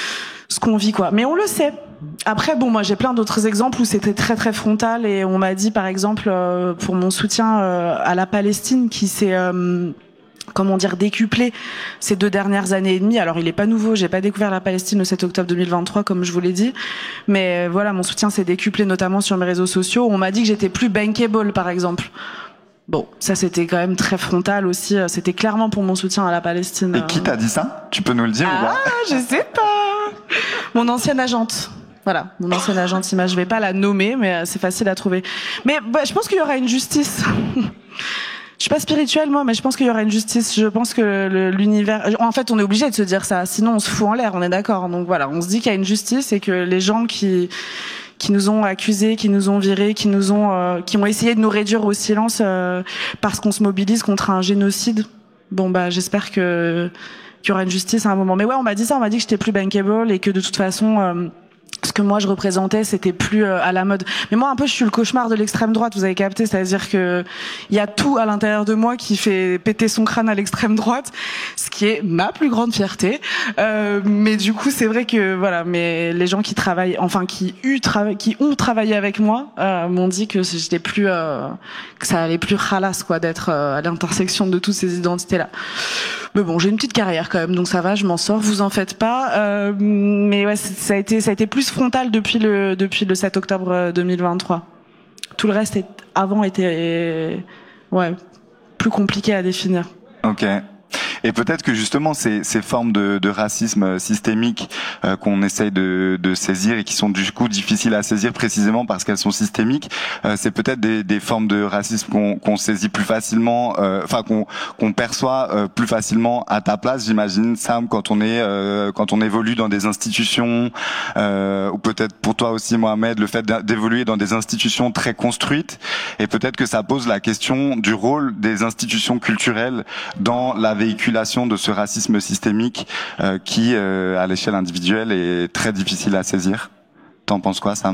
ce qu'on vit, quoi. Mais on le sait. Après, bon, moi j'ai plein d'autres exemples où c'était très très frontal, et on m'a dit par exemple euh, pour mon soutien euh, à la Palestine, qui s'est euh, comment dire décuplé ces deux dernières années et demie. Alors il est pas nouveau, j'ai pas découvert la Palestine le sept octobre deux mille vingt-trois comme je vous l'ai dit, mais euh, voilà, mon soutien s'est décuplé notamment sur mes réseaux sociaux. On m'a dit que j'étais plus bankable par exemple. Bon, ça c'était quand même très frontal aussi, c'était clairement pour mon soutien à la Palestine. Et qui t'a dit ça? Tu peux nous le dire ah, ou pas? Je sais pas. Mon ancienne agente. Voilà, mon ancienne agente image. Je vais pas la nommer, mais c'est facile à trouver. Mais bah, je pense qu'il y aura une justice. Je suis pas spirituelle moi, mais je pense qu'il y aura une justice. Je pense que l'univers, en fait, on est obligé de se dire ça, sinon on se fout en l'air. On est d'accord. Donc voilà, on se dit qu'il y a une justice et que les gens qui qui nous ont accusés, qui nous ont virés, qui nous ont euh, qui ont essayé de nous réduire au silence euh, parce qu'on se mobilise contre un génocide. Bon bah j'espère que qu'il y aura une justice à un moment. Mais ouais, on m'a dit ça, on m'a dit que j'étais plus bankable et que de toute façon euh, ce que moi je représentais c'était plus euh, à la mode. Mais moi un peu je suis le cauchemar de l'extrême droite, vous avez capté, c'est-à-dire que il y a tout à l'intérieur de moi qui fait péter son crâne à l'extrême droite, ce qui est ma plus grande fierté. Euh, mais du coup c'est vrai que voilà, mais les gens qui travaillent, enfin qui eu trava- qui ont travaillé avec moi euh, m'ont dit que j'étais plus euh, que ça allait plus khalas quoi d'être euh, à l'intersection de toutes ces identités là. Mais bon, j'ai une petite carrière quand même, donc ça va, je m'en sors, vous en faites pas. Euh, mais ouais, ça a été, ça a été plus frontal depuis le depuis le sept octobre deux mille vingt-trois. Tout le reste est, avant était ouais plus compliqué à définir. Ok. Et peut-être que justement ces, ces formes de, de racisme systémique euh, qu'on essaye de, de saisir et qui sont du coup difficiles à saisir précisément parce qu'elles sont systémiques, euh, c'est peut-être des, des formes de racisme qu'on, qu'on saisit plus facilement, euh, enfin qu'on, qu'on perçoit euh, plus facilement à ta place, j'imagine, Sam, quand on est euh, quand on évolue dans des institutions, euh, ou peut-être pour toi aussi, Mohamed, le fait d'évoluer dans des institutions très construites, et peut-être que ça pose la question du rôle des institutions culturelles dans la véhiculation l'articulation de ce racisme systémique euh, qui, euh, à l'échelle individuelle, est très difficile à saisir. T'en penses quoi, Sam ?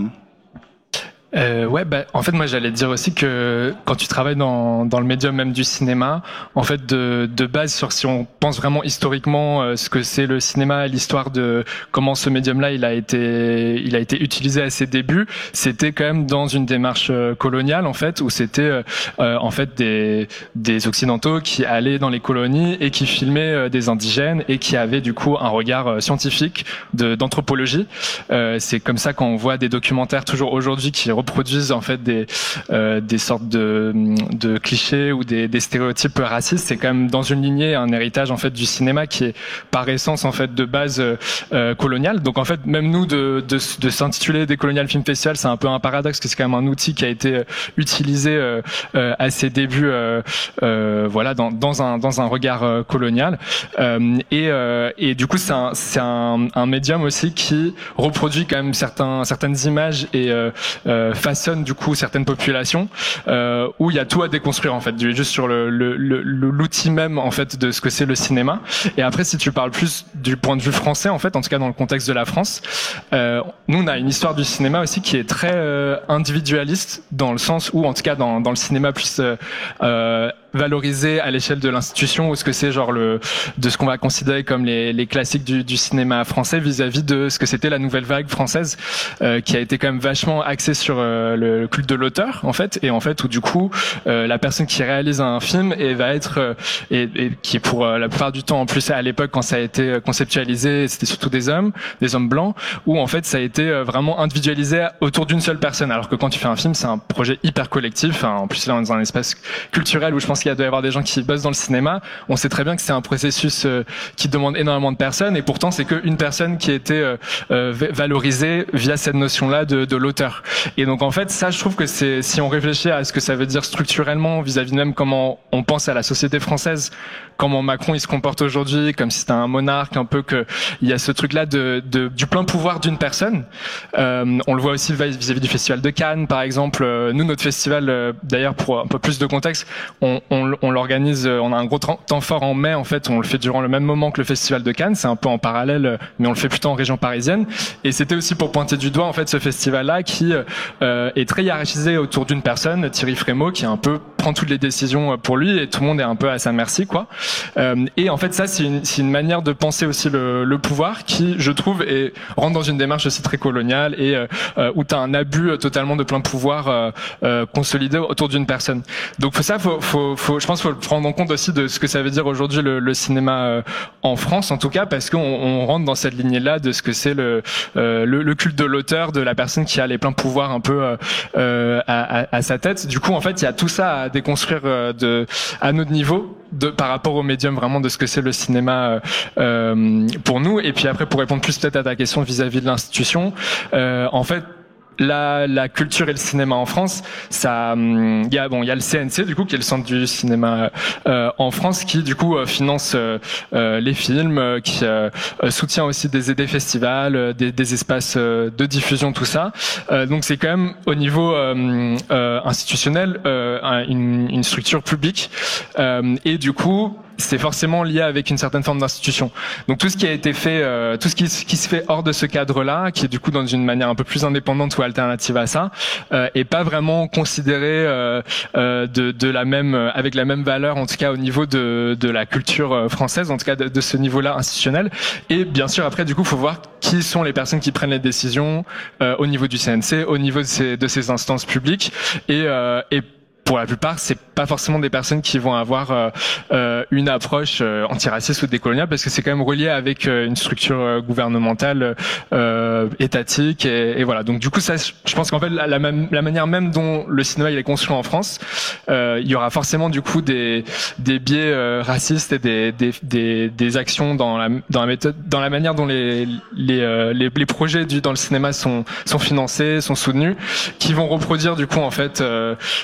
Euh, ouais, bah, en fait, moi, j'allais dire aussi que quand tu travailles dans, dans le médium même du cinéma, en fait, de, de base, sur si on pense vraiment historiquement euh, ce que c'est le cinéma, l'histoire de comment ce médium-là, il a été, il a été utilisé à ses débuts, c'était quand même dans une démarche euh, coloniale, en fait, où c'était euh, euh, en fait des, des occidentaux qui allaient dans les colonies et qui filmaient euh, des indigènes et qui avaient du coup un regard euh, scientifique de, d'anthropologie. Euh, c'est comme ça qu'on voit des documentaires toujours aujourd'hui qui reproduisent en fait des euh, des sortes de de clichés ou des, des stéréotypes racistes. C'est quand même dans une lignée un héritage en fait du cinéma qui est par essence en fait de base euh, coloniale. Donc en fait même nous de de, de s'intituler Décolonial Film Festival, c'est un peu un paradoxe parce que c'est quand même un outil qui a été utilisé euh, euh, à ses débuts euh, euh, voilà dans dans un dans un regard euh, colonial euh, et euh, et du coup c'est un c'est un un médium aussi qui reproduit quand même certains certaines images et euh, euh, façonne du coup certaines populations euh, où il y a tout à déconstruire en fait, juste sur le, le, le, l'outil même en fait de ce que c'est le cinéma. Et après, si tu parles plus du point de vue français en fait, en tout cas dans le contexte de la France, euh, nous on a une histoire du cinéma aussi qui est très euh, individualiste dans le sens où, en tout cas dans, dans le cinéma plus euh, euh, valorisé à l'échelle de l'institution, ou ce que c'est genre le de ce qu'on va considérer comme les, les classiques du, du cinéma français vis-à-vis de ce que c'était la nouvelle vague française euh, qui a été quand même vachement axée sur euh, le culte de l'auteur en fait, et en fait où du coup euh, la personne qui réalise un film et va être euh, et, et qui pour euh, la plupart du temps en plus à l'époque quand ça a été conceptualisé c'était surtout des hommes, des hommes blancs, où en fait ça a été euh, vraiment individualisé autour d'une seule personne, alors que quand tu fais un film c'est un projet hyper collectif. Enfin, en plus là on est dans un espace culturel où je pense il doit y avoir des gens qui bossent dans le cinéma. On sait très bien que c'est un processus euh, qui demande énormément de personnes, et pourtant c'est qu'une personne qui a été euh, euh, valorisée via cette notion-là de, de l'auteur. Et donc en fait ça, je trouve que c'est, si on réfléchit à ce que ça veut dire structurellement vis-à-vis de même comment on pense à la société française, comment Macron il se comporte aujourd'hui, comme si c'était un monarque, un peu que il y a ce truc-là de, de du plein pouvoir d'une personne. Euh, on le voit aussi vis-à-vis du festival de Cannes, par exemple. Nous, notre festival, euh, d'ailleurs pour un peu plus de contexte, on, on On, on l'organise, on a un gros temps fort en mai en fait, on le fait durant le même moment que le festival de Cannes, c'est un peu en parallèle mais on le fait plutôt en région parisienne, et c'était aussi pour pointer du doigt en fait ce festival là qui euh, est très hiérarchisé autour d'une personne, Thierry Frémaux, qui un peu prend toutes les décisions pour lui et tout le monde est un peu à sa merci quoi. Euh, et en fait ça c'est une, c'est une manière de penser aussi le, le pouvoir qui je trouve est, rentre dans une démarche aussi très coloniale et euh, où tu as un abus totalement de plein pouvoir euh, euh, consolidé autour d'une personne. Donc pour ça faut, faut, faut je pense qu'il faut prendre en compte aussi de ce que ça veut dire aujourd'hui le, le cinéma euh, en France en tout cas, parce qu'on on rentre dans cette lignée-là de ce que c'est le, euh, le, le culte de l'auteur, de la personne qui a les pleins pouvoirs un peu euh, euh, à, à, à sa tête. Du coup en fait il y a tout ça à déconstruire euh, de, à notre niveau de, par rapport au médium vraiment de ce que c'est le cinéma euh, pour nous. Et puis après pour répondre plus peut-être à ta question vis-à-vis de l'institution, euh, en fait La, la culture et le cinéma en France, ça, il y a bon, il y a le C N C du coup qui est le centre du cinéma euh, en France qui du coup euh, finance euh, euh, les films, euh, qui euh, soutient aussi des, des festivals, euh, des, des espaces euh, de diffusion, tout ça. Euh, donc c'est quand même au niveau euh, euh, institutionnel euh, une, une structure publique euh, et du coup c'est forcément lié avec une certaine forme d'institution. Donc tout ce qui a été fait, euh, tout ce qui, qui se fait hors de ce cadre-là, qui est du coup dans une manière un peu plus indépendante ou alternative à ça, euh, est pas vraiment considéré euh, euh, de, de la même, avec la même valeur, en tout cas au niveau de, de la culture française, en tout cas de, de ce niveau-là institutionnel. Et bien sûr après du coup, faut voir qui sont les personnes qui prennent les décisions euh, au niveau du C N C, au niveau de ces, de ces instances publiques, et, euh, et pour la plupart, c'est pas forcément des personnes qui vont avoir euh, euh, une approche euh, antiraciste ou décoloniale, parce que c'est quand même relié avec euh, une structure euh, gouvernementale, euh, étatique, et, et voilà. Donc du coup, ça, je pense qu'en fait, la, la, même, la manière même dont le cinéma il est construit en France, euh, il y aura forcément du coup des, des biais euh, racistes et des, des, des, des actions dans la, dans la méthode, dans la manière dont les, les, euh, les, les projets du, dans le cinéma sont, sont financés, sont soutenus, qui vont reproduire du coup en fait. Euh, euh,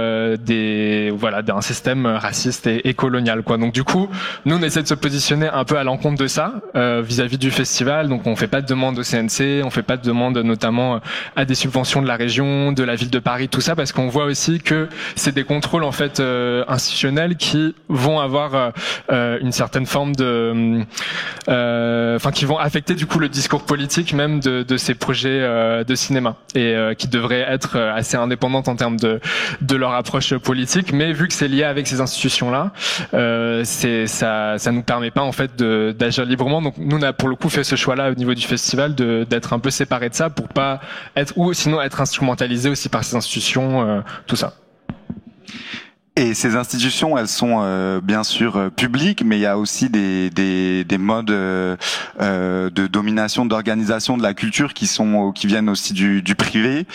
euh, des voilà d'un système raciste et, et colonial quoi. Donc du coup, nous on essaie de se positionner un peu à l'encontre de ça euh, vis-à-vis du festival. Donc on fait pas de demande au C N C, on fait pas de demande notamment à des subventions de la région, de la ville de Paris, tout ça, parce qu'on voit aussi que c'est des contrôles en fait euh, institutionnels qui vont avoir euh, une certaine forme de euh, enfin qui vont affecter du coup le discours politique même de, de ces projets euh, de cinéma et euh, qui devraient être assez indépendantes en termes de de leur approche politique, mais vu que c'est lié avec ces institutions là, euh, c'est ça ça nous permet pas en fait de d'agir librement. Donc nous on a pour le coup fait ce choix là au niveau du festival de d'être un peu séparé de ça pour pas être ou sinon être instrumentalisé aussi par ces institutions, euh, tout ça. Et ces institutions, elles sont euh, bien sûr euh, publiques, mais il y a aussi des des, des modes euh, euh, de domination, d'organisation de la culture qui sont qui viennent aussi du, du privé.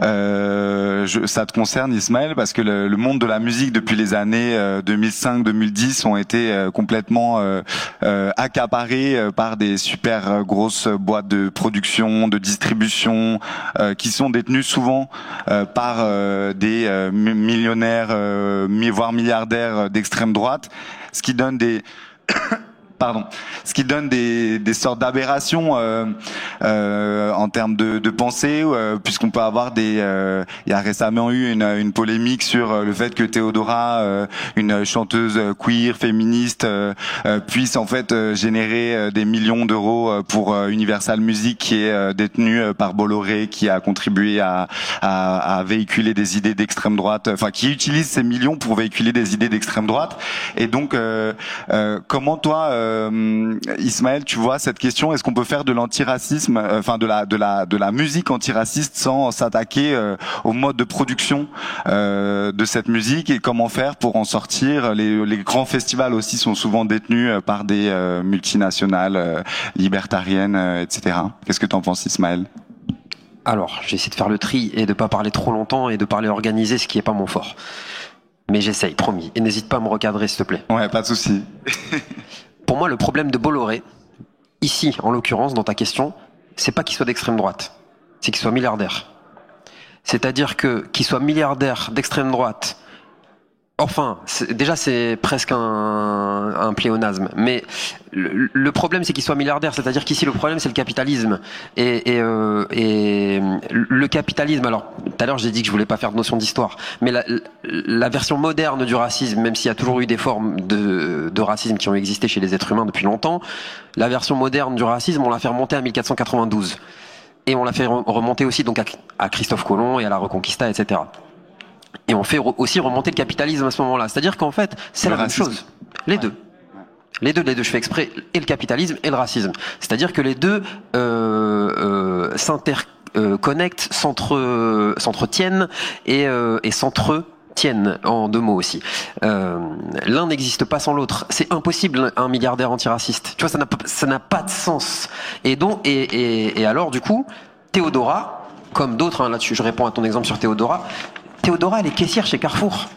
Euh, je, ça te concerne, Ismaël, parce que le, le monde de la musique depuis les années euh, deux mille cinq deux mille dix ont été euh, complètement euh, euh, accaparés euh, par des super euh, grosses boîtes de production, de distribution, euh, qui sont détenues souvent euh, par euh, des euh, millionnaires. Euh, voire milliardaires d'extrême droite, ce qui donne des pardon, ce qui donne des, des sortes d'aberrations euh, euh, en termes de, de pensée, euh, puisqu'on peut avoir des. Euh, il y a récemment eu une, une polémique sur le fait que Théodora, euh, une chanteuse queer féministe, euh, euh, puisse en fait euh, générer euh, des millions d'euros pour euh, Universal Music, qui est euh, détenu par Bolloré, qui a contribué à, à, à véhiculer des idées d'extrême droite, enfin qui utilise ces millions pour véhiculer des idées d'extrême droite. Et donc, euh, euh, comment toi euh, Euh, Ismaël, tu vois cette question, est-ce qu'on peut faire de l'antiracisme, euh, enfin de la de la de la musique antiraciste sans s'attaquer euh, au mode de production euh, de cette musique, et comment faire pour en sortir? Les, les grands festivals aussi sont souvent détenus par des euh, multinationales euh, libertariennes, euh, et cetera. Qu'est-ce que tu en penses, Ismaël? Alors, j'ai essayé de faire le tri et de pas parler trop longtemps et de parler organisé, ce qui est pas mon fort. Mais j'essaye, promis. Et n'hésite pas à me recadrer, s'il te plaît. Ouais, pas de souci. Pour moi, le problème de Bolloré, ici, en l'occurrence, dans ta question, c'est pas qu'il soit d'extrême droite, c'est qu'il soit milliardaire. C'est-à-dire que qu'il soit milliardaire d'extrême droite, enfin, c'est, déjà c'est presque un, un pléonasme, mais le, le problème c'est qu'il soit milliardaire, c'est-à-dire qu'ici le problème c'est le capitalisme. Et, et, euh, et le capitalisme, alors tout à l'heure j'ai dit que je voulais pas faire de notion d'histoire, mais la, la version moderne du racisme, même s'il y a toujours eu des formes de, de racisme qui ont existé chez les êtres humains depuis longtemps, la version moderne du racisme, on l'a fait remonter à mille quatre cent quatre-vingt-douze. Et on l'a fait remonter aussi donc à, à Christophe Colomb et à la Reconquista, et cetera. Et on fait aussi remonter le capitalisme à ce moment-là. C'est-à-dire qu'en fait, c'est la même chose. Les deux. Les deux, les deux, je fais exprès, et le capitalisme et le racisme. C'est-à-dire que les deux euh, euh, s'interconnectent, s'entre, s'entretiennent et, euh, et s'entretiennent, en deux mots aussi. Euh, l'un n'existe pas sans l'autre. C'est impossible, un milliardaire antiraciste. Tu vois, ça n'a, ça n'a pas de sens. Et donc, et, et, et alors, du coup, Théodora, comme d'autres, hein, là-dessus, je réponds à ton exemple sur Théodora, Théodora, elle est caissière chez Carrefour.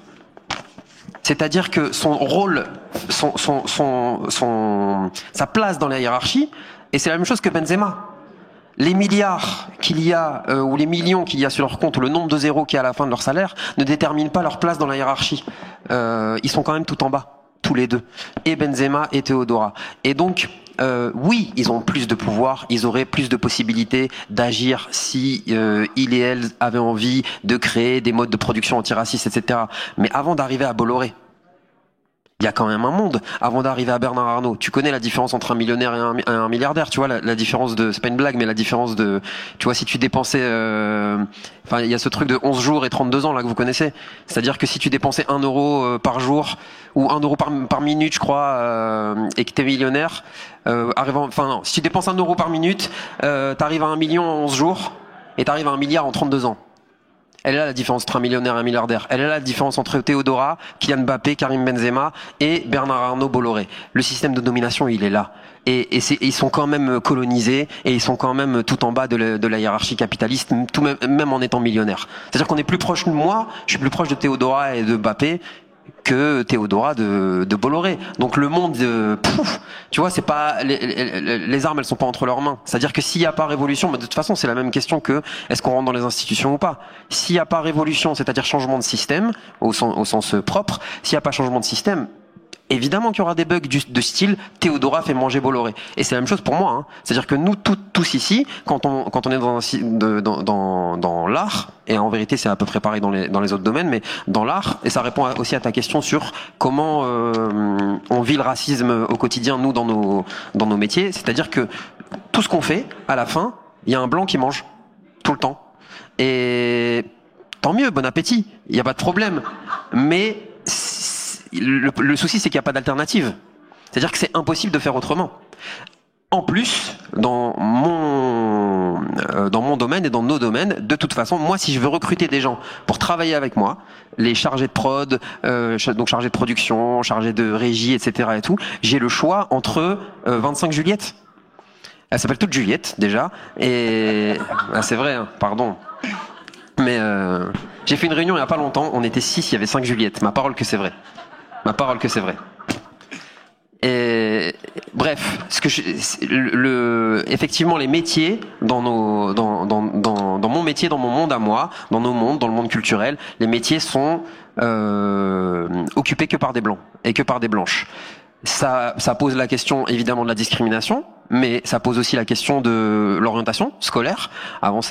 C'est-à-dire que son rôle, son, son, son, son, sa place dans la hiérarchie, et c'est la même chose que Benzema. Les milliards qu'il y a, euh, ou les millions qu'il y a sur leur compte, ou le nombre de zéros qu'il y a à la fin de leur salaire, ne déterminent pas leur place dans la hiérarchie. Euh, ils sont quand même tout en bas, tous les deux. Et Benzema et Théodora. Et donc, Euh, oui, ils ont plus de pouvoir, ils auraient plus de possibilités d'agir si euh, ils et elles avaient envie de créer des modes de production antiracistes, et cetera. Mais avant d'arriver à Bolloré, il y a quand même un monde. Avant d'arriver à Bernard Arnault, tu connais la différence entre un millionnaire et un, un milliardaire, tu vois la, la différence de, c'est pas une blague, mais la différence de, tu vois, si tu dépensais, euh, enfin, il y a ce truc de onze jours et trente-deux ans là que vous connaissez. C'est-à-dire que si tu dépensais un euro euh, par jour ou un euro par, par minute, je crois, euh, et que t'es millionnaire, euh, arrivant, enfin non, si tu dépenses un euro par minute, euh, t'arrives à un million en onze jours et t'arrives à un milliard en trente-deux ans. Elle est là la différence entre un millionnaire et un milliardaire. Elle est là la différence entre Théodora, Kylian Mbappé, Karim Benzema et Bernard Arnault, Bolloré. Le système de domination, il est là. Et, et, c'est, et ils sont quand même colonisés et ils sont quand même tout en bas de la, de la hiérarchie capitaliste, tout même, même en étant millionnaires. C'est-à-dire qu'on est plus proche de moi, je suis plus proche de Théodora et de Mbappé que Théodora de, de Bolloré. Donc le monde, euh, pouf, tu vois, c'est pas les, les, les armes, elles sont pas entre leurs mains. C'est-à-dire que s'il y a pas révolution, mais de toute façon, c'est la même question que est-ce qu'on rentre dans les institutions ou pas. S'il y a pas révolution, c'est-à-dire changement de système au sens, au sens propre, s'il y a pas changement de système, évidemment qu'il y aura des bugs du, de style Théodora fait manger Bolloré. Et c'est la même chose pour moi. Hein. C'est-à-dire que nous tout, tous ici, quand on quand on est dans un, de, dans dans, dans l'art, et en vérité c'est à peu près pareil dans les dans les autres domaines, mais dans l'art, et ça répond aussi à ta question sur comment euh, on vit le racisme au quotidien nous dans nos dans nos métiers. C'est-à-dire que tout ce qu'on fait, à la fin, il y a un blanc qui mange tout le temps. Et tant mieux, bon appétit, il n'y a pas de problème. Mais Le, le souci, c'est qu'il n'y a pas d'alternative. C'est-à-dire que c'est impossible de faire autrement. En plus, dans mon, euh, dans mon domaine et dans nos domaines, de toute façon, moi, si je veux recruter des gens pour travailler avec moi, les chargés de prod, euh, donc chargés de production, chargés de régie, et cetera et tout, j'ai le choix entre euh, vingt-cinq Juliettes. Elles s'appellent toutes Juliette, déjà. Et ah, c'est vrai, hein, pardon. Mais euh, j'ai fait une réunion il n'y a pas longtemps, on était six, il y avait cinq Juliettes. Ma parole que c'est vrai. Ma parole que c'est vrai. Et bref, ce que je, le, le, effectivement, les métiers dans nos, dans, dans, dans, dans mon métier, dans mon monde à moi, dans nos mondes, dans le monde culturel, les métiers sont euh, occupés que par des blancs et que par des blanches. Ça, ça pose la question évidemment de la discrimination, mais ça pose aussi la question de l'orientation scolaire. Avant,